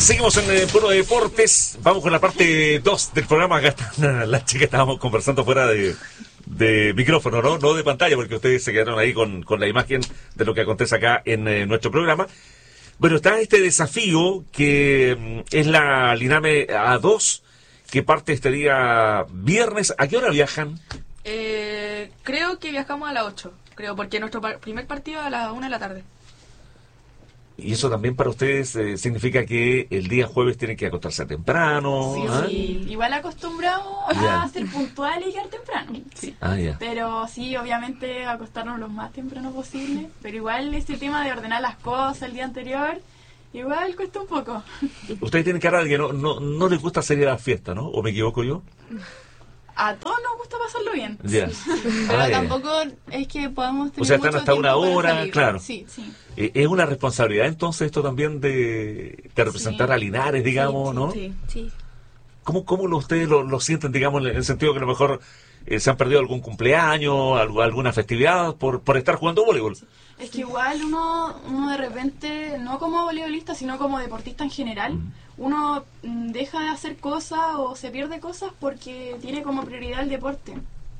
Seguimos en Puro Deportes. Vamos con la parte 2 del programa. Acá están las chicas, estábamos conversando fuera de micrófono, ¿no? No de pantalla, porque ustedes se quedaron ahí con la imagen de lo que acontece acá en nuestro programa. Bueno, está este desafío que es la Liname A2, que parte este día viernes. ¿A qué hora viajan? Creo que viajamos a las 8, creo, porque nuestro primer partido a las 1 de la tarde. Y eso también para ustedes significa que el día jueves tienen que acostarse temprano. Sí, ¿Ah? sí. Igual acostumbramos a ser puntuales y llegar temprano. Sí. Ya. Pero sí, obviamente acostarnos lo más temprano posible. Pero igual este tema de ordenar las cosas el día anterior, igual cuesta un poco. Ustedes tienen cara de que no les gusta salir a la fiesta, ¿no? ¿O me equivoco yo? A todos nos gusta pasarlo bien. Ya. Pero tampoco es que podamos tener. O sea, están mucho hasta tiempo una para hora, salir. claro. Sí, sí. Es una responsabilidad entonces esto también de representar a Linares, digamos, ¿no? Sí. ¿Cómo ustedes lo sienten, digamos, en el sentido que a lo mejor se han perdido algún cumpleaños, alguna festividad por estar jugando voleibol? Es que igual uno de repente, no como voleibolista, sino como deportista en general, uno deja de hacer cosas o se pierde cosas porque tiene como prioridad el deporte.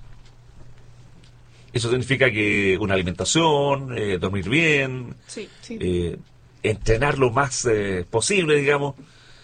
Eso significa que una alimentación, dormir bien, Sí. entrenar lo más posible, digamos.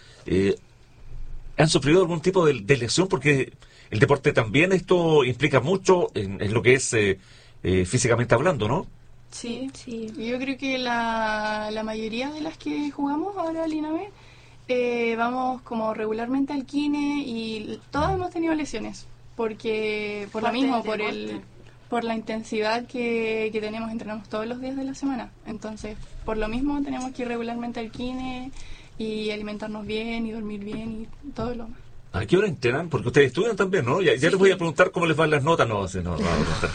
¿Han sufrido algún tipo de lesión? Porque el deporte también esto implica mucho en lo que es físicamente hablando, ¿no? Sí. Yo creo que la mayoría de las que jugamos ahora al INAME vamos como regularmente al kine y todas hemos tenido lesiones porque por lo mismo, por la intensidad que tenemos, entrenamos todos los días de la semana. Entonces, por lo mismo tenemos que ir regularmente al kine y alimentarnos bien y dormir bien y todo lo más. ¿A qué hora entrenan? Porque ustedes estudian también, ¿no? Ya les voy a preguntar cómo les van las notas. No voy a preguntar.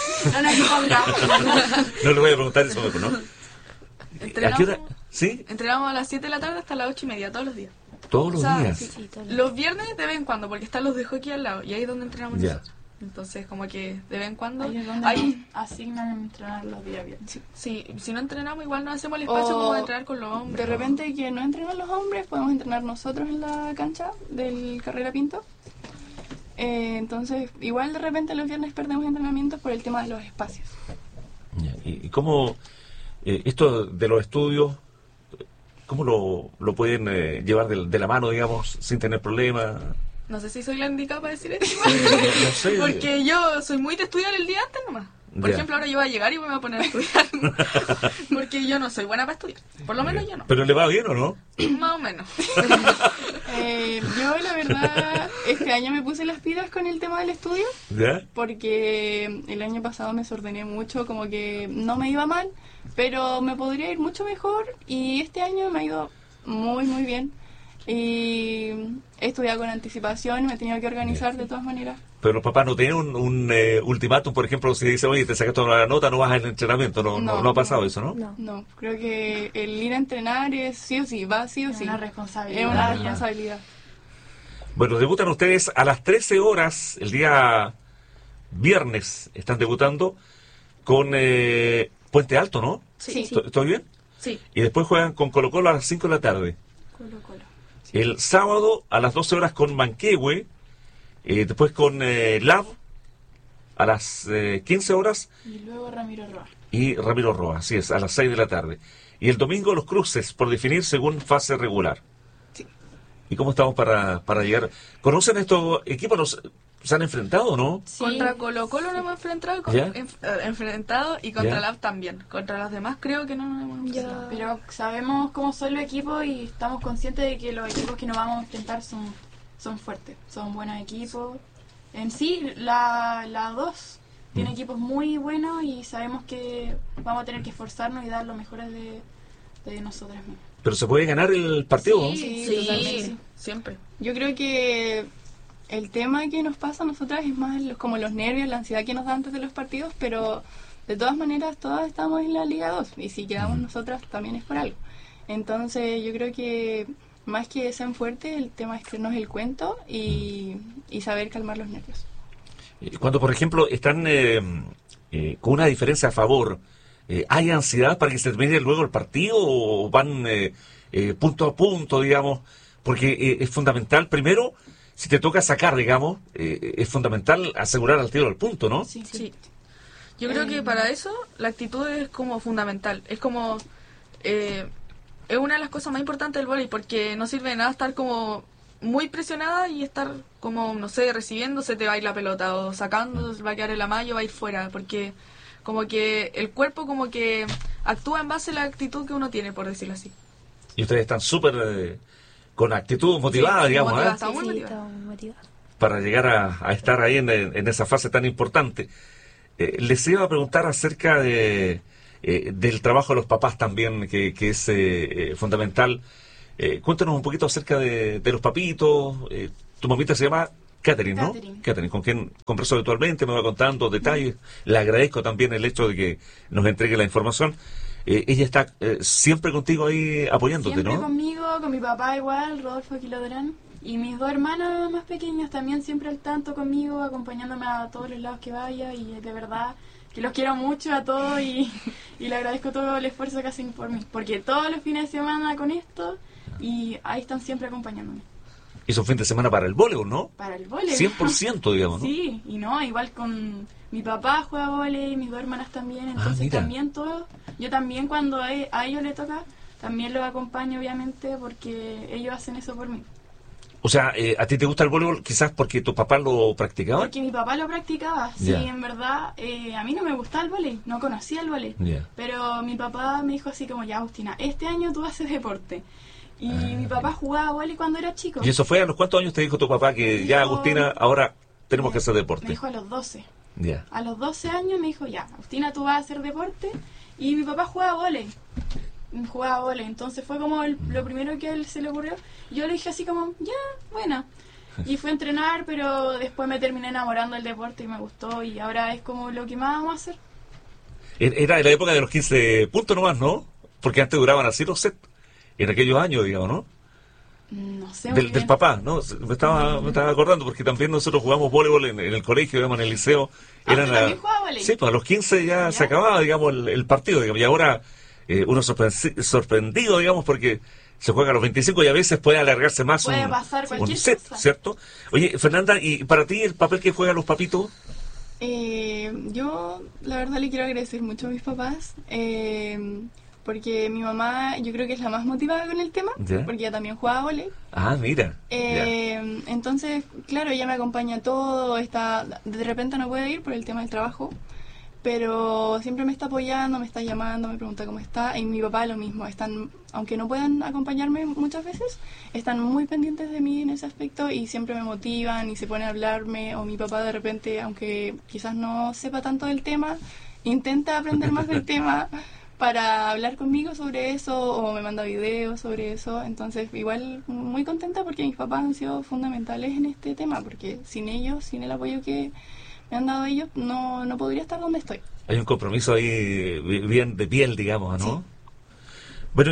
No les voy a preguntar eso, ¿no? ¿A qué hora? ¿Sí? Entrenamos a las 7 de la tarde hasta las 8:30, todos los días. ¿Todos los días? Sí, los viernes de vez en cuando, porque están los de hockey al lado, y ahí es donde entrenamos Ya. nosotros. Entonces, como que de vez en cuando... Ahí es donde nos asignan entrenar los días viernes. Sí, si no entrenamos, igual no hacemos el espacio como de entrenar con los hombres. De repente que no entrenan los hombres, podemos entrenar nosotros en la cancha del Carrera Pinto. Entonces, igual de repente los viernes perdemos entrenamientos por el tema de los espacios. Ya. ¿Y cómo esto de los estudios, cómo lo pueden llevar de la mano, digamos, sin tener problemas? No sé si soy la indicada para decir esto. No sé. Porque yo soy muy de estudiar el día antes nomás. Por Ya. ejemplo, ahora yo voy a llegar y me voy a poner a estudiar. Porque yo no soy buena para estudiar. Por lo menos yo no. ¿Pero le va bien o no? Más o menos. Yo, la verdad, este año me puse las pilas con el tema del estudio. ¿Ya? Porque el año pasado me desordené mucho, como que no me iba mal, pero me podría ir mucho mejor y este año me ha ido muy, muy bien. Y he estudiado con anticipación y me he tenido que organizar de todas maneras. Pero los papás no tienen un ultimátum, por ejemplo, si dicen, oye, te sacaste toda la nota, no vas al entrenamiento. No ha pasado eso, ¿no? No, creo que el ir a entrenar es sí o sí, va sí o sí. Una responsabilidad. Es una responsabilidad. Bueno, debutan ustedes a las 13 horas, el día viernes, están debutando con Puente Alto, ¿no? Sí. ¿Estoy bien? Sí. Y después juegan con Colo Colo a las 5 de la tarde. Colo. El sábado a las 12 horas con Manquehue, después con LAV a las 15 horas Y luego Ramiro Roa. y Ramiro Roa, así es, a las 6 de la tarde. Y el domingo los cruces por definir según fase regular. Sí. ¿Y cómo estamos para llegar? ¿Conocen estos equipos? ¿Se han enfrentado o no? Sí. Contra Colo Colo nos hemos enfrentado, ¿Ya? enfrentado y contra ¿Ya? LAV también. Contra los demás creo que no nos hemos enfrentado. Pero sabemos cómo son los equipos y estamos conscientes de que los equipos que nos vamos a enfrentar son fuertes, son buenos equipos. En sí, la 2 tiene equipos muy buenos y sabemos que vamos a tener que esforzarnos y dar lo mejor de nosotras mismas. ¿Pero se puede ganar el partido? ¿no? Sí, Sí, totalmente. siempre. Yo creo que el tema que nos pasa a nosotras es más como los nervios, la ansiedad que nos da antes de los partidos, pero de todas maneras todas estamos en la Liga 2 y si quedamos nosotras también es por algo. Entonces yo creo que más que ser fuertes, el tema es creernos el cuento y saber calmar los nervios. Cuando, por ejemplo, están con una diferencia a favor ¿hay ansiedad para que se termine luego el partido o van punto a punto, digamos? Porque es fundamental, primero, si te toca sacar, digamos, es fundamental asegurar al tiro del punto, ¿no? Sí. Sí. Yo creo que para eso la actitud es como fundamental. Es como... es una de las cosas más importantes del vóley, porque no sirve de nada estar como muy presionada y estar como, no sé, recibiendo, se te va a ir la pelota, o sacando, se va a quedar en la malla o va a ir fuera, porque como que el cuerpo como que actúa en base a la actitud que uno tiene, por decirlo así. Y ustedes están súper con actitud motivada, Sí, digamos, motivada, ¿eh? está muy motivada. estamos muy motivados. Para llegar a estar ahí en esa fase tan importante. Les iba a preguntar acerca del trabajo de los papás también, que es fundamental. Cuéntanos un poquito acerca de los papitos. Tu mamita se llama Catherine, ¿no? Catherine, con quien converso habitualmente, me va contando detalles. Le agradezco también el hecho de que nos entregue la información. Ella está siempre contigo ahí apoyándote, Siempre ¿no? conmigo, con mi papá igual, Rodolfo Quilodrán. Y mis dos hermanas más pequeñas también siempre al tanto conmigo, acompañándome a todos los lados que vaya. Y de verdad que los quiero mucho a todos y le agradezco todo el esfuerzo que hacen por mí. Porque todos los fines de semana con esto y ahí están siempre acompañándome. Hizo un fin de semana para el voleibol, ¿no? Para el vóley. 100%, digamos, ¿no? Sí, y no, igual con mi papá juega vóley, mis dos hermanas también, entonces mira. también todo. Yo también cuando a ellos les toca, también los acompaño obviamente porque ellos hacen eso por mí. O sea, ¿a ti te gusta el voleibol quizás porque tu papá lo practicaba? Porque mi papá lo practicaba, sí, Ya. en verdad, a mí no me gustaba el vóley, no conocía el vóley, Ya. pero mi papá me dijo así como, ya Agustina, este año tú haces deporte. Y mi papá jugaba vóley cuando era chico. ¿Y eso fue a los cuántos años te dijo tu papá que Me ya, dijo- Agustina, ahora tenemos que hacer Me deporte? dijo a los 12. Ya. A los 12 años me dijo, ya, Agustina, tú vas a hacer deporte. Y mi papá jugaba vóley. Entonces fue como lo primero que a él se le ocurrió. Yo le dije así como, ya, bueno. Y fui a entrenar, pero después me terminé enamorando del deporte y me gustó. Y ahora es como lo que más vamos a hacer. Era en la época de los 15 puntos nomás, ¿no? Porque antes duraban así los sets. En aquellos años, digamos, ¿no? No sé muy Del bien. papá, ¿no? Me estaba acordando porque también nosotros jugamos voleibol en el colegio, digamos, en el liceo. ¿tú también jugabas vóley? Sí, pues a los 15 ya se ¿Ya? acababa, digamos, el partido, digamos. Y ahora uno sorprendido, digamos, porque se juega a los 25 y a veces puede alargarse más Puede un, pasar un cualquier set, cosa. ¿cierto? Oye, Fernanda, ¿y para ti el papel que juegan los papitos? Yo, la verdad, le quiero agradecer mucho a mis papás. Porque mi mamá, yo creo que es la más motivada con el tema. ¿Ya? Porque ella también juega vóley. Ah, mira. Ya. Entonces, claro, ella me acompaña a todo, de repente no puede ir por el tema del trabajo, pero siempre me está apoyando, me está llamando, me pregunta cómo está, y mi papá lo mismo, aunque no puedan acompañarme muchas veces, están muy pendientes de mí en ese aspecto y siempre me motivan y se ponen a hablarme, o mi papá de repente, aunque quizás no sepa tanto del tema, intenta aprender más del tema para hablar conmigo sobre eso o me manda videos sobre eso. Entonces igual muy contenta porque mis papás han sido fundamentales en este tema, porque sin ellos, sin el apoyo que me han dado ellos, no podría estar donde estoy. Hay un compromiso ahí bien de piel, digamos, ¿no? Sí. Bueno,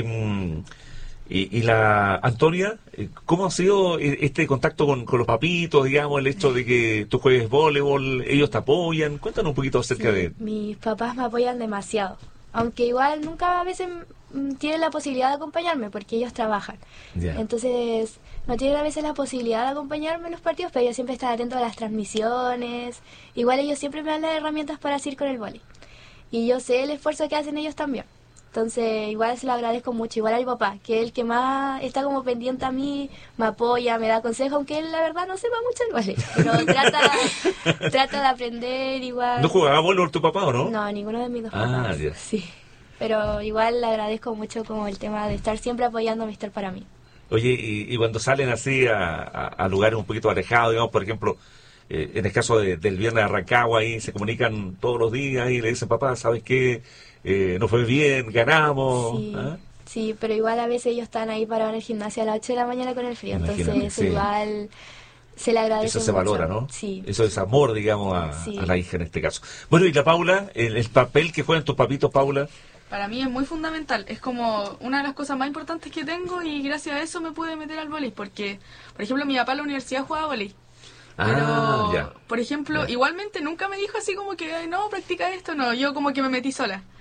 y la Antonia, ¿cómo ha sido este contacto con los papitos, digamos, el hecho de que tú juegues voleibol, ellos te apoyan? Cuéntanos un poquito acerca de... Mis papás me apoyan demasiado, aunque igual nunca a veces tienen la posibilidad de acompañarme porque ellos trabajan. Ya. Entonces no tienen a veces la posibilidad de acompañarme en los partidos, pero ellos siempre están atentos a las transmisiones. Igual ellos siempre me dan las herramientas para seguir con el vóley. Y yo sé el esfuerzo que hacen ellos también. Entonces igual se lo agradezco mucho. Igual a mi papá, que es el que más está como pendiente a mí, me apoya, me da consejos, aunque él la verdad no sepa mucho el vóley. Pero trata de aprender igual. ¿No jugaba voleibol tu papá o no? No, ninguno de mis dos Ah, papás. ya. Sí. Pero igual le agradezco mucho como el tema de estar siempre apoyándome, estar para mí. Oye, y cuando salen así a lugares un poquito alejados, digamos, por ejemplo, en el caso del viernes de Rancagua, ahí se comunican todos los días y le dicen, papá, ¿sabes qué? Nos fue bien, ganamos. Sí, ¿Ah? sí, pero igual a veces ellos están ahí parados en el gimnasio a las 8 de la mañana con el frío. Imagínate, Entonces sí. igual se le agradece Eso se mucho. valora, ¿no? Sí. Eso es amor, digamos, Sí. a la hija en este caso. Bueno, y la Paula, el papel que juegan tus papitos, Paula. Para mí es muy fundamental, es como una de las cosas más importantes que tengo y gracias a eso me pude meter al vóley, porque, por ejemplo, mi papá en la universidad jugaba vóley. Pero, Ya. por ejemplo, Ya. igualmente nunca me dijo así como que, "Ay, no, practica esto", no, yo como que me metí sola.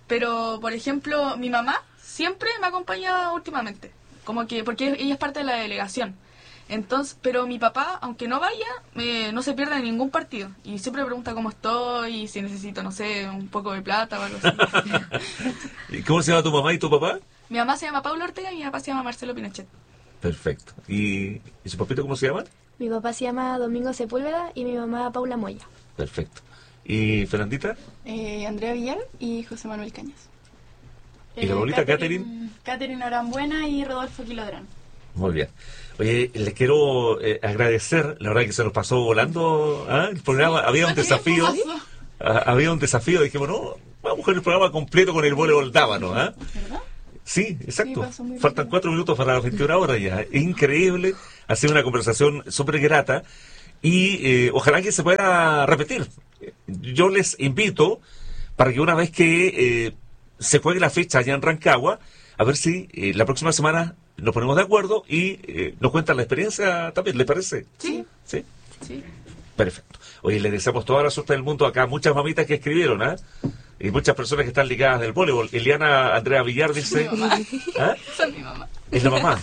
Pero, por ejemplo, mi mamá siempre me acompaña últimamente. Como que, porque ella es parte de la delegación. Entonces, pero mi papá, aunque no vaya, no se pierde en ningún partido. Y siempre pregunta cómo estoy, y si necesito, no sé, un poco de plata o algo así. ¿Y cómo se llama tu mamá y tu papá? Mi mamá se llama Paula Ortega y mi papá se llama Marcelo Pinochet. Perfecto. ¿Y su papito cómo se llama? Mi papá se llama Domingo Sepúlveda y mi mamá Paula Moya. Perfecto. ¿Y Fernandita? Andrea Villar y José Manuel Cañas. ¿Y la abuelita Catherine? Catherine Arambuena y Rodolfo Quilodrán. Muy bien. Oye, les quiero agradecer, la verdad que se nos pasó volando el programa, había un desafío, dijimos, no, vamos con el programa completo con el voleibol dábano, ¿Verdad? Sí, exacto. Sí, pasó muy Faltan rápido. 4 minutos para las 21 horas ya. Increíble, ha sido una conversación súper grata y ojalá que se pueda repetir. Yo les invito para que una vez que se juegue la fecha allá en Rancagua, a ver si la próxima semana nos ponemos de acuerdo y nos cuentan la experiencia también, ¿les parece? Sí. ¿Sí? Sí. Perfecto. Oye, les deseamos toda la suerte del mundo acá. Muchas mamitas que escribieron, y muchas personas que están ligadas del voleibol. Eliana Andrea Villar dice... Mi mamá. ¿Ah? Son mi mamá. ¿Es la mamá?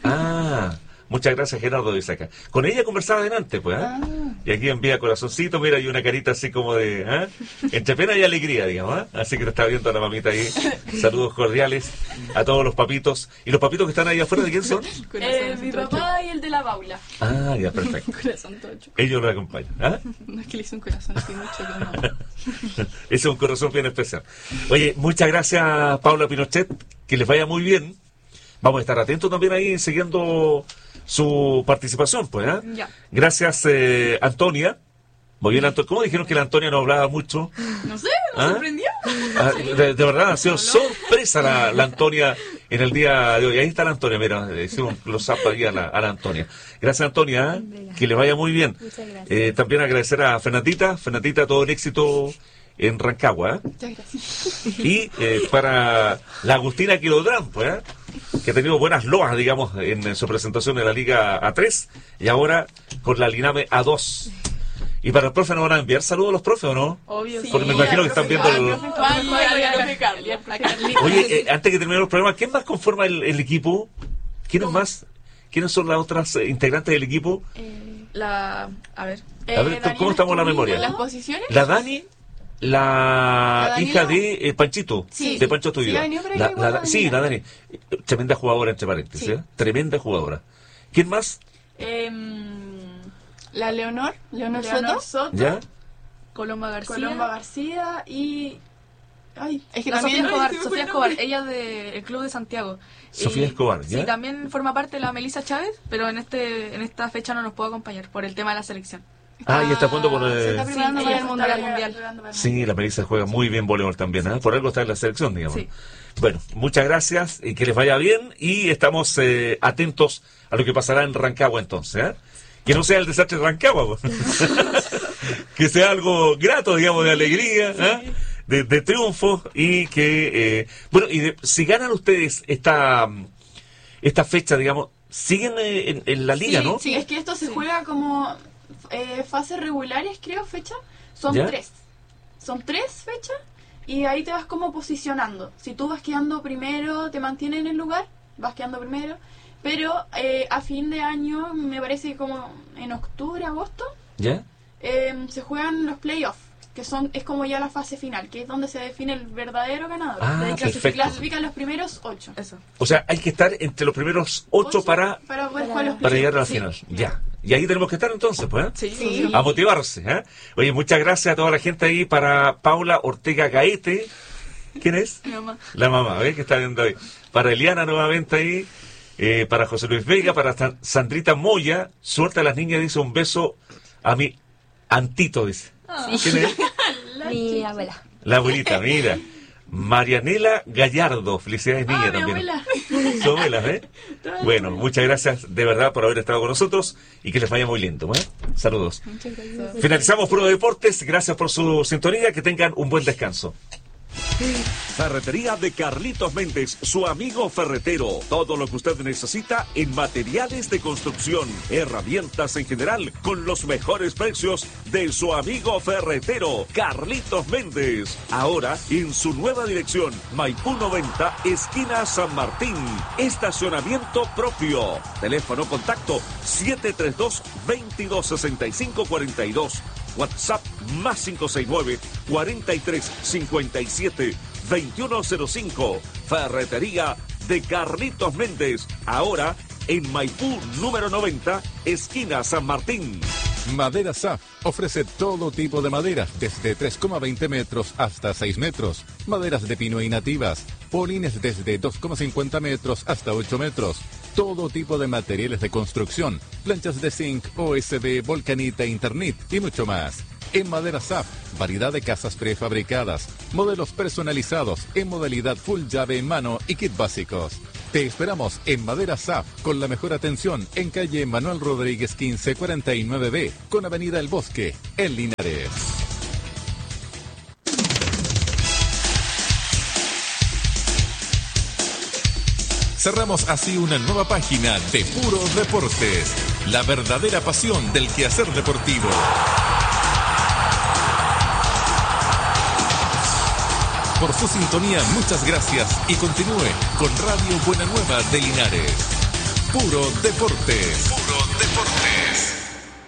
Muchas gracias, Gerardo, dice acá. Con ella conversaba delante, pues, Y aquí envía corazoncito, mira, y una carita así como de, entre pena y alegría, digamos, Así que te está viendo la mamita ahí. Saludos cordiales a todos los papitos. ¿Y los papitos que están ahí afuera, de quién son? Mi papá y el de la Paula. Ya, perfecto. Corazón tocho. Ellos lo acompañan, No es que le hice un corazón así mucho que no. Ese es un corazón bien especial. Oye, muchas gracias, Paula Pinochet, que les vaya muy bien. Vamos a estar atentos también ahí siguiendo su participación, pues, Ya. Gracias, Antonia. Muy bien, Antonia. ¿Cómo dijeron que la Antonia no hablaba mucho? No sé, me sorprendió. De verdad, ha sido sorpresa la Antonia en el día de hoy. Ahí está la Antonia, mira, hicieron un close-up ahí a la Antonia. Gracias, Antonia, que le vaya muy bien. Muchas gracias. También agradecer a Fernandita. Fernandita, todo el éxito en Rancagua, Muchas gracias. Y para la Agustina Quilodrán, pues, que ha tenido buenas loas, digamos, en su presentación en la Liga A3 y ahora con la Liname A2. Y para el profe, ¿nos van a enviar saludos a los profes o no? Obvio, sí. Porque me imagino que están viendo el... Carly. Oye, antes que termine los programas, ¿quién más conforma el equipo? ¿Quiénes más? ¿Quiénes son las otras integrantes del equipo? A ver. A ver, ¿cómo estamos en la memoria? ¿Las posiciones? La Dani, la Daniela. hija de Panchito, Sí. de Pancho Tuyo. Sí, ha venido por aquí igual la Sí, Daniela. la Dani. Tremenda jugadora, entre paréntesis. Sí. Tremenda jugadora. ¿Quién más? La Leonor Soto. ¿Ya? Colomba García. Colomba García y... Ay, es que La Sofía también... Escobar, Ay, se me fue Sofía el Escobar, nombre. ella del Club de Santiago. Sofía Y- Escobar, ¿ya? Sí, también forma parte de la Melissa Chávez, pero en esta fecha no nos puedo acompañar por el tema de la selección. Y está jugando con... Se está preparando Sí, para ella el está para el mundial. mundial. Sí, la Melissa juega muy bien voleibol también, Por algo está en la selección, digamos. Sí. Bueno, muchas gracias y que les vaya bien y estamos atentos a lo que pasará en Rancagua entonces, Que no sea el desastre de Rancagua, pues. Que sea algo grato, digamos, de alegría, de triunfo y que... si ganan ustedes esta fecha, digamos, siguen en la liga, Sí, ¿no? sí, es que esto se juega como fases regulares, creo, fecha. Son ¿Ya? 3. Son 3 fechas y ahí te vas como posicionando. Si tú vas quedando primero, te mantienen en el lugar, vas quedando primero. Pero a fin de año, me parece que como en octubre, agosto, ¿Ya? se juegan los playoffs, que es como ya la fase final, que es donde se define el verdadero ganador. De ahí Perfecto. clasifican los primeros 8. Eso. O sea, hay que estar entre los primeros 8 para poder jugar los llegar a la playoffs. final. Sí. Ya. Y ahí tenemos que estar entonces, pues, Sí, Sí. A motivarse, Oye, muchas gracias a toda la gente ahí, para Paula Ortega Gaete. ¿Quién es? Mi mamá. La mamá, ¿ves? Que está viendo ahí. Para Eliana nuevamente ahí. Para José Luis Vega, para Sandrita Moya. Suerte a las niñas, dice, un beso a mi Antito, dice. ¿Quién es? Mi abuela. La abuelita, mira. Marianela Gallardo, felicidades niña Mi también. abuela. Su abuela, Bueno, muchas gracias de verdad por haber estado con nosotros y que les vaya muy lindo, Saludos. Muchas gracias. Finalizamos Pro Deportes, gracias por su sintonía, que tengan un buen descanso. Ferretería de Carlitos Méndez, su amigo ferretero. Todo lo que usted necesita en materiales de construcción, herramientas en general, con los mejores precios de su amigo ferretero, Carlitos Méndez. Ahora en su nueva dirección, Maipú 90, esquina San Martín. Estacionamiento propio. Teléfono contacto 732-2265-42. WhatsApp más 569-4357-2105. Ferretería de Carlitos Méndez. Ahora en Maipú número 90, esquina San Martín. Madera SAF ofrece todo tipo de maderas, desde 3,20 metros hasta 6 metros. Maderas de pino y nativas. Polines desde 2,50 metros hasta 8 metros. Todo tipo de materiales de construcción. Planchas de zinc, OSB, Volcanita, Internet y mucho más. En Madera SAF, variedad de casas prefabricadas. Modelos personalizados en modalidad full llave en mano y kit básicos. Te esperamos en Madera SAF con la mejor atención en calle Manuel Rodríguez 1549B con avenida El Bosque, en Linares. Cerramos así una nueva página de Puro Deportes, la verdadera pasión del quehacer deportivo. Por su sintonía, muchas gracias y continúe con Radio Buena Nueva de Linares. Puro Deportes. Puro Deportes.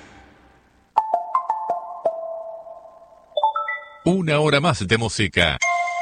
Una hora más de música.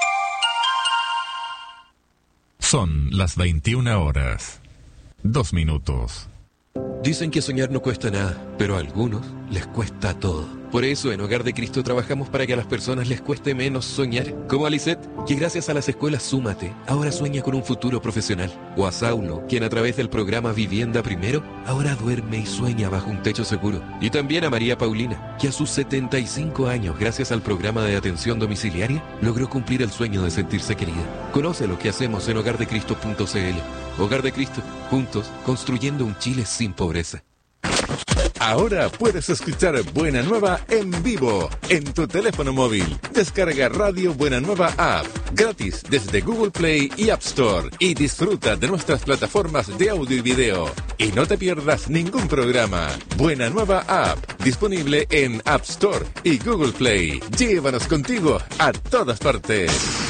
Son las 21 horas. 2 minutos. Dicen que soñar no cuesta nada, pero a algunos les cuesta todo. Por eso en Hogar de Cristo trabajamos para que a las personas les cueste menos soñar. Como a Lisette, que gracias a las escuelas Súmate, ahora sueña con un futuro profesional. O a Saulo, quien a través del programa Vivienda Primero, ahora duerme y sueña bajo un techo seguro. Y también a María Paulina, que a sus 75 años, gracias al programa de atención domiciliaria, logró cumplir el sueño de sentirse querida. Conoce lo que hacemos en hogardecristo.cl. Hogar de Cristo, juntos, construyendo un Chile sin pobreza. Ahora puedes escuchar Buena Nueva en vivo en tu teléfono móvil. Descarga Radio Buena Nueva App gratis desde Google Play y App Store y disfruta de nuestras plataformas de audio y video. Y no te pierdas ningún programa. Buena Nueva App, disponible en App Store y Google Play. Llévanos contigo a todas partes.